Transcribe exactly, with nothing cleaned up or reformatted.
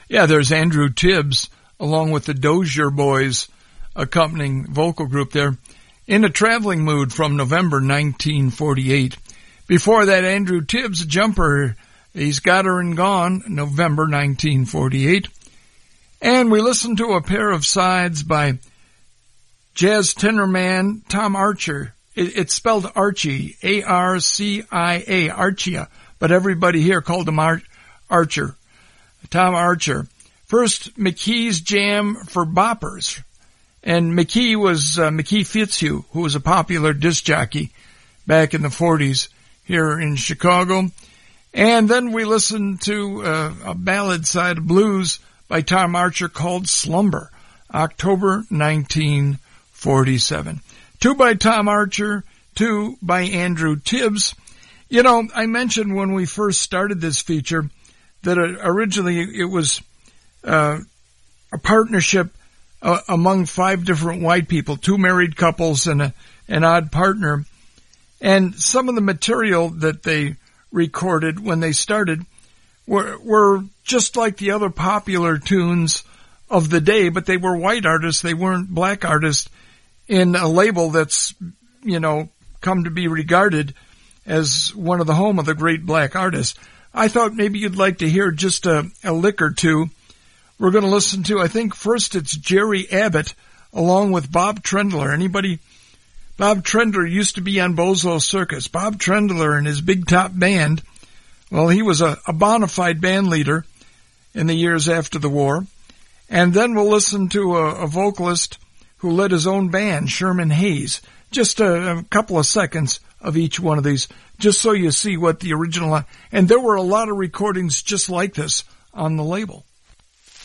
Yeah, there's Andrew Tibbs along with the Dozier Boys accompanying vocal group there. In a Traveling Mood from November nineteen forty-eight. Before that, Andrew Tibbs, Jumper, He's Got Her and Gone, November nineteen forty-eight. And we listened to a pair of sides by jazz tenor man Tom Archer. It, it's spelled Archie, A R C I A, Archia, but everybody here called him Ar- Archer. Tom Archer. First, McKee's Jam for Boppers. And McKee was uh, McKee Fitzhugh, who was a popular disc jockey back in the forties here in Chicago. And then we listened to uh, a ballad side of blues by Tom Archer called Slumber, October nineteen forty-seven. Two by Tom Archer, two by Andrew Tibbs. You know, I mentioned when we first started this feature that originally it was uh, a partnership uh, among five different white people, two married couples and a, an odd partner. And some of the material that they recorded when they started were, were just like the other popular tunes of the day, but they were white artists. They weren't black artists in a label that's, you know, come to be regarded as one of the home of the great black artists. I thought maybe you'd like to hear just a, a lick or two. We're going to listen to, I think first it's Jerry Abbott along with Bob Trendler. Anybody? Bob Trendler used to be on Bozo Circus. Bob Trendler and his Big Top Band. Well, he was a, a bona fide band leader in the years after the war. And then we'll listen to a, a vocalist who led his own band, Sherman Hayes. Just a, a couple of seconds of each one of these, just so you see what the original... And there were a lot of recordings just like this on the label.